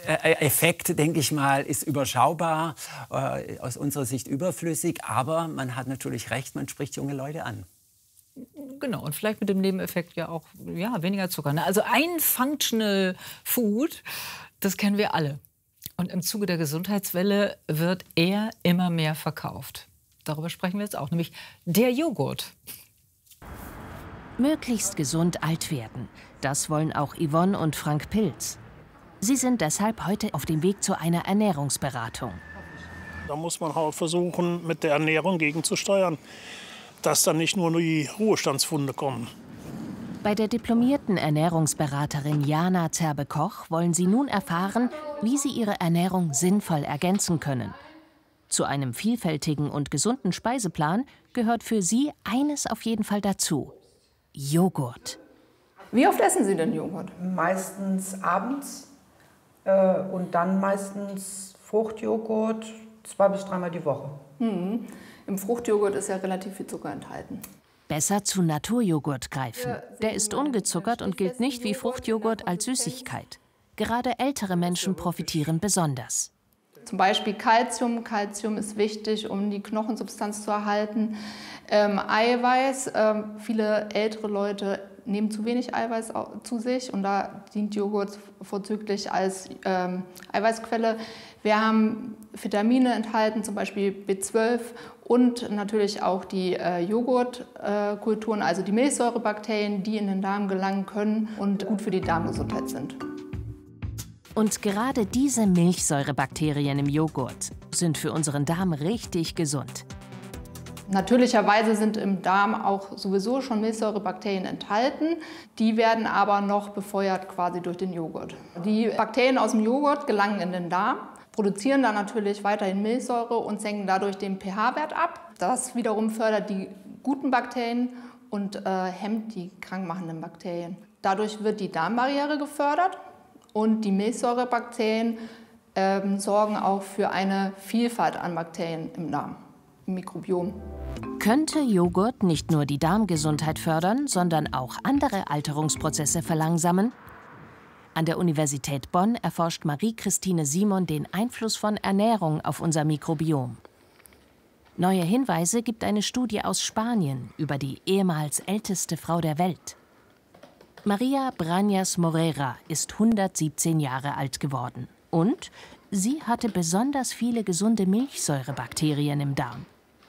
Effekt, denke ich mal, ist überschaubar, aus unserer Sicht überflüssig. Aber man hat natürlich recht, man spricht junge Leute an. Genau, und vielleicht mit dem Nebeneffekt ja auch weniger Zucker. Ne? Also ein Functional Food, das kennen wir alle. Und im Zuge der Gesundheitswelle wird er immer mehr verkauft. Darüber sprechen wir jetzt auch, nämlich der Joghurt. Möglichst gesund alt werden. Das wollen auch Yvonne und Frank Pilz. Sie sind deshalb heute auf dem Weg zu einer Ernährungsberatung. Da muss man halt versuchen, mit der Ernährung gegenzusteuern, dass dann nicht nur die Ruhestandsfunde kommen. Bei der diplomierten Ernährungsberaterin Jana Zerbe-Koch wollen Sie nun erfahren, wie Sie Ihre Ernährung sinnvoll ergänzen können. Zu einem vielfältigen und gesunden Speiseplan gehört für Sie eines auf jeden Fall dazu: Joghurt. Wie oft essen Sie denn Joghurt? Meistens abends und dann meistens Fruchtjoghurt 2- bis 3-mal die Woche. Im Fruchtjoghurt ist ja relativ viel Zucker enthalten. Besser zu Naturjoghurt greifen. Der ist ungezuckert und gilt nicht wie Fruchtjoghurt als Süßigkeit. Gerade ältere Menschen profitieren besonders. Zum Beispiel Calcium. Calcium ist wichtig, um die Knochensubstanz zu erhalten. Eiweiß. Viele ältere Leute nehmen zu wenig Eiweiß zu sich und da dient Joghurt vorzüglich als Eiweißquelle. Wir haben Vitamine enthalten, zum Beispiel B12 und natürlich auch die Joghurtkulturen, also die Milchsäurebakterien, die in den Darm gelangen können und gut für die Darmgesundheit sind. Und gerade diese Milchsäurebakterien im Joghurt sind für unseren Darm richtig gesund. Natürlicherweise sind im Darm auch sowieso schon Milchsäurebakterien enthalten. Die werden aber noch befeuert quasi durch den Joghurt. Die Bakterien aus dem Joghurt gelangen in den Darm, produzieren dann natürlich weiterhin Milchsäure und senken dadurch den pH-Wert ab. Das wiederum fördert die guten Bakterien und hemmt die krankmachenden Bakterien. Dadurch wird die Darmbarriere gefördert und die Milchsäurebakterien sorgen auch für eine Vielfalt an Bakterien im Darm, im Mikrobiom. Könnte Joghurt nicht nur die Darmgesundheit fördern, sondern auch andere Alterungsprozesse verlangsamen? An der Universität Bonn erforscht Marie-Christine Simon den Einfluss von Ernährung auf unser Mikrobiom. Neue Hinweise gibt eine Studie aus Spanien über die ehemals älteste Frau der Welt. Maria Brañas Morera ist 117 Jahre alt geworden. Und sie hatte besonders viele gesunde Milchsäurebakterien im Darm.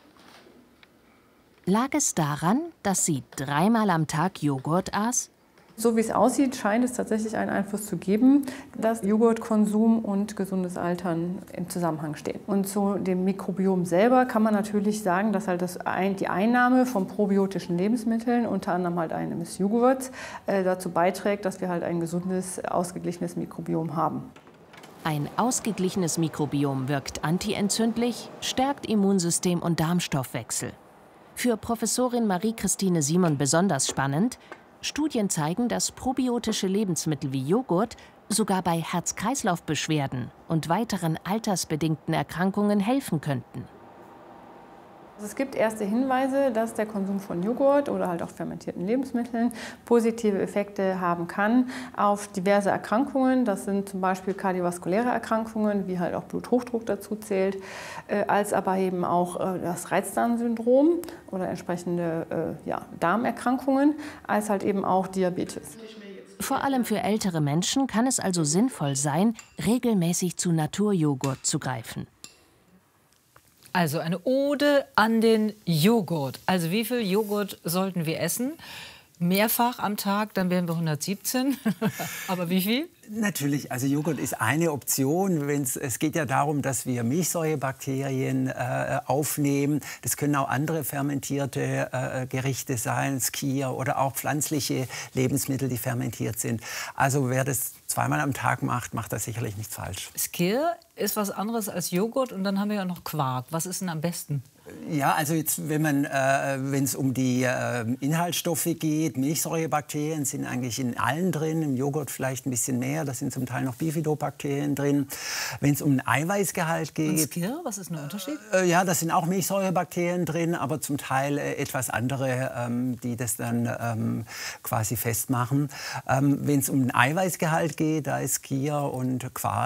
Lag es daran, dass sie 3-mal am Tag Joghurt aß? So wie es aussieht, scheint es tatsächlich einen Einfluss zu geben, dass Joghurtkonsum und gesundes Altern im Zusammenhang stehen. Und zu dem Mikrobiom selber kann man natürlich sagen, dass halt die Einnahme von probiotischen Lebensmitteln, unter anderem halt eines Joghurts, dazu beiträgt, dass wir halt ein gesundes, ausgeglichenes Mikrobiom haben. Ein ausgeglichenes Mikrobiom wirkt antientzündlich, stärkt Immunsystem und Darmstoffwechsel. Für Professorin Marie-Christine Simon besonders spannend: Studien zeigen, dass probiotische Lebensmittel wie Joghurt sogar bei Herz-Kreislauf-Beschwerden und weiteren altersbedingten Erkrankungen helfen könnten. Es gibt erste Hinweise, dass der Konsum von Joghurt oder halt auch fermentierten Lebensmitteln positive Effekte haben kann auf diverse Erkrankungen. Das sind zum Beispiel kardiovaskuläre Erkrankungen, wie halt auch Bluthochdruck dazu zählt, als aber eben auch das Reizdarmsyndrom oder entsprechende Darmerkrankungen, als halt eben auch Diabetes. Vor allem für ältere Menschen kann es also sinnvoll sein, regelmäßig zu Naturjoghurt zu greifen. Also eine Ode an den Joghurt. Also wie viel Joghurt sollten wir essen? Mehrfach am Tag, dann wären wir 117. Aber wie viel? Natürlich, also Joghurt ist eine Option. Es geht ja darum, dass wir Milchsäurebakterien aufnehmen. Das können auch andere fermentierte Gerichte sein, Skier oder auch pflanzliche Lebensmittel, die fermentiert sind. Also wer das 2-mal am Tag macht, macht das sicherlich nichts falsch. Skier ist was anderes als Joghurt und dann haben wir ja noch Quark. Was ist denn am besten? Ja, also jetzt, wenn es um die Inhaltsstoffe geht, Milchsäurebakterien sind eigentlich in allen drin, im Joghurt vielleicht ein bisschen mehr, da sind zum Teil noch Bifidobakterien drin. Wenn es um den Eiweißgehalt geht... Und Skir, was ist der Unterschied? Ja, da sind auch Milchsäurebakterien drin, aber zum Teil etwas andere, die das dann quasi festmachen. Wenn es um den Eiweißgehalt geht, da ist Skier und Quark